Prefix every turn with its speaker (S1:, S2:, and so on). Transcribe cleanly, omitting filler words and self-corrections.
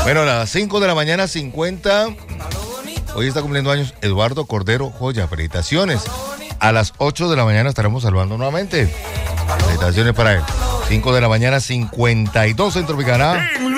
S1: Bueno, a las 5 de la mañana 50. Hoy está cumpliendo años Eduardo Cordero Joya. Felicitaciones. A las 8 de la mañana estaremos saludando nuevamente. Felicitaciones para él. 5 de la mañana 52 en Tropicana.